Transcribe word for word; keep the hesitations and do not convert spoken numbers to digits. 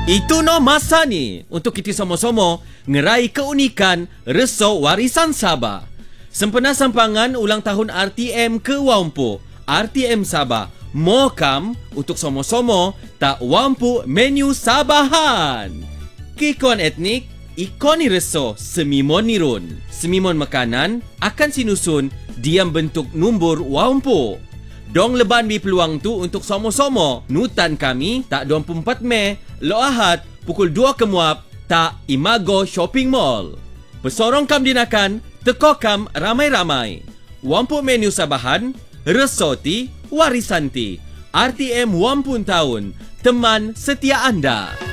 Itu no masa ni untuk kita sama-sama ngerai keunikan Resor Warisan Sabah. Sempena sampangan ulang tahun R T M ke Wampu, R T M Sabah mokam untuk sama-sama tak wampu menu Sabahan. Keikon etnik, ikoni reso semimon nirun. Semimon makanan akan sinusun diam bentuk numbur wampu. Dong leban bi peluang tu untuk sama-sama nutan kami tak dua puluh empat Mei lo Ahad pukul dua kemuap tak Imago Shopping Mall. Pesorong kam dinakan, teko kam ramai-ramai. Wampu menu Sabahan, resoti, warisanti. R T M Wampun tahun, teman setia anda.